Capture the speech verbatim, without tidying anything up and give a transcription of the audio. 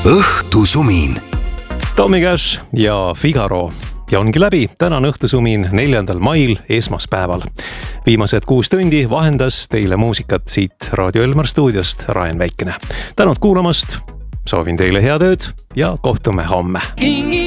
õhtusumin. Tommy Cash ja Figaro. Ja ongi läbi tänane õhtusumin neljandal mail esmaspäeval. Viimased kuus tundi vahendas teile muusikat siit Raadio Elmar stuudiost Raen Väikene. Tänud kuulamast, soovin teile head ööd ja kohtume homme.